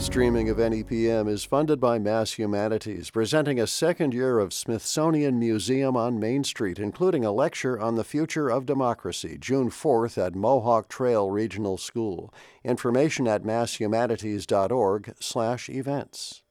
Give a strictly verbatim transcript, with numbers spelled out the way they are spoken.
streaming of N E P M is funded by Mass Humanities, presenting a second year of Smithsonian Museum on Main Street, including a lecture on the future of democracy, June fourth at Mohawk Trail Regional School. Information at masshumanities dot org slash events.